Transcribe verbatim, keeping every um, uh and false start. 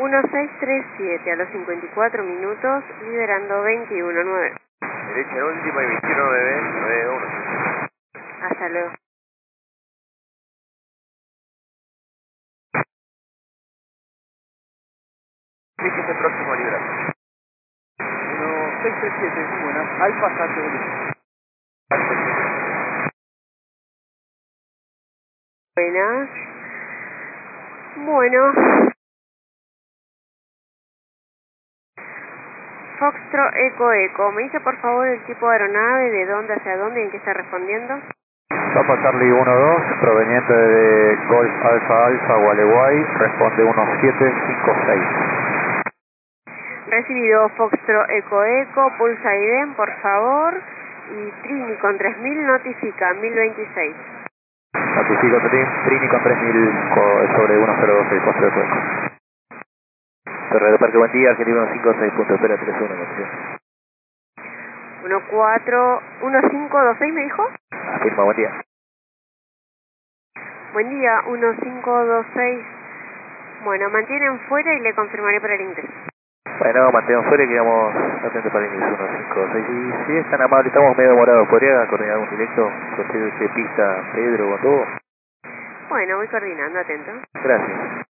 uno seis tres siete a los cincuenta y cuatro minutos, liderando veintiuno nueve. Derecha en última y veintiuno nueve, nueve uno. Hasta luego. Fíjese próximo a librar. uno seis tres siete, buenas. Alfa Santo Bolívar. Buenas. Bueno. Foxtrot Eco Eco. ¿Me dice por favor el tipo de aeronave, de dónde hacia dónde y en qué está respondiendo? Papa Charlie uno dos, proveniente de Golf Alfa Alfa Gualeguay, responde uno siete cinco seis. Recibido Foxtrot Eco Eco, pulsa I D E M por favor, y Trini con tres mil notifica mil veintiséis. Notifico Trini, Trini con tres mil sobre uno cero dos seis, Foxtrot Eco. Torre de Parque, buen día, Argentina uno cinco seis, punto espera tres uno, uno cuatro, uno cinco dos seis me dijo. Afirma, buen día. Buen día, uno cinco dos seis. Bueno, mantienen fuera y le confirmaré para el ingreso. Bueno, mantenemos fuera y quedamos atentos para el ingreso uno cinco seis. Y si es tan amable, estamos medio demorados, ¿podría coordinar un directo con usted de pista Pedro o todo? Bueno, voy coordinando, atento. Gracias.